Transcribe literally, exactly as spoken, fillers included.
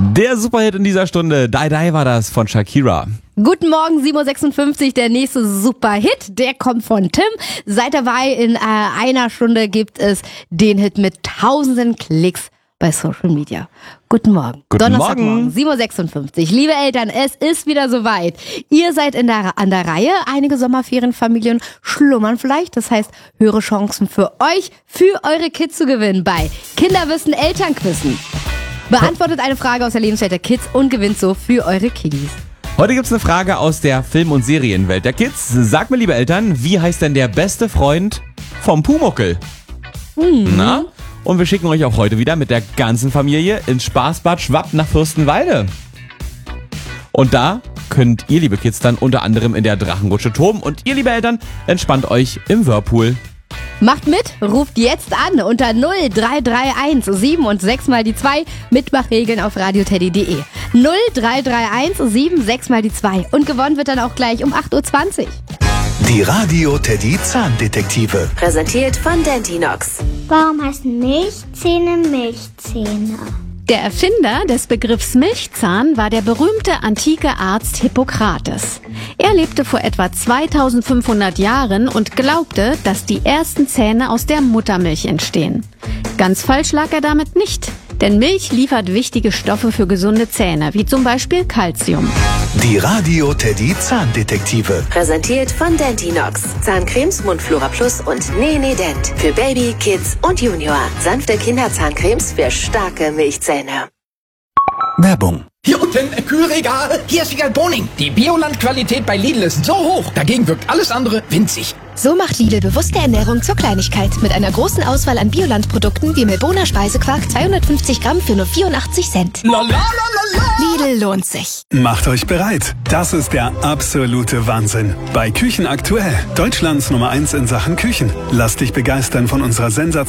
Der Superhit in dieser Stunde, Die Die war das von Shakira. Guten Morgen, sieben Uhr sechsundfünfzig, der nächste Superhit, der kommt von Tim. Seid dabei, in äh, einer Stunde gibt es den Hit mit tausenden Klicks bei Social Media. Guten Morgen. Guten Donnerstagmorgen, Morgen. sieben Uhr sechsundfünfzig. Liebe Eltern, es ist wieder soweit. Ihr seid in der, an der Reihe. Einige Sommerferienfamilien schlummern vielleicht. Das heißt, höhere Chancen für euch, für eure Kids zu gewinnen bei Kinderwissen, Elternquissen. Beantwortet eine Frage aus der Lebenswelt der Kids und gewinnt so für eure Kiddies. Heute gibt's eine Frage aus der Film- und Serienwelt der Kids. Sagt mir, liebe Eltern, wie heißt denn der beste Freund vom Pumuckel? Mhm. Na? Und wir schicken euch auch heute wieder mit der ganzen Familie ins Spaßbad Schwapp nach Fürstenwalde. Und da könnt ihr, liebe Kids, dann unter anderem in der Drachenrutsche toben und ihr, liebe Eltern, entspannt euch im Whirlpool. Macht mit, ruft jetzt an unter null drei drei eins sieben und sechs mal die zwei. Mitmachregeln auf radioteddy punkt de. null drei drei eins sieben sechs mal die zwei. Und gewonnen wird dann auch gleich um acht Uhr zwanzig. Die Radio Teddy Zahndetektive. Präsentiert von Dentinox. Warum heißen Milchzähne Milchzähne? Der Erfinder des Begriffs Milchzahn war der berühmte antike Arzt Hippokrates. Er lebte vor etwa zweitausendfünfhundert Jahren und glaubte, dass die ersten Zähne aus der Muttermilch entstehen. Ganz falsch lag er damit nicht, denn Milch liefert wichtige Stoffe für gesunde Zähne, wie zum Beispiel Calcium. Die Radio Teddy Zahndetektive. Präsentiert von Dentinox. Zahncremes, Mundflora Plus und Nene Dent. Für Baby, Kids und Junior. Sanfte Kinderzahncremes für starke Milchzähne. Werbung. Hier unten, Kühlregal. Hier ist Wiegald Boning. Die Bioland-Qualität bei Lidl ist so hoch. Dagegen wirkt alles andere winzig. So macht Lidl bewusste Ernährung zur Kleinigkeit. Mit einer großen Auswahl an Bioland-Produkten wie Melboner Speisequark zweihundertfünfzig Gramm für nur vierundachtzig Cent. La la la la la. Lidl lohnt sich. Macht euch bereit. Das ist der absolute Wahnsinn. Bei Küchen aktuell. Deutschlands Nummer eins in Sachen Küchen. Lass dich begeistern von unserer sensationellen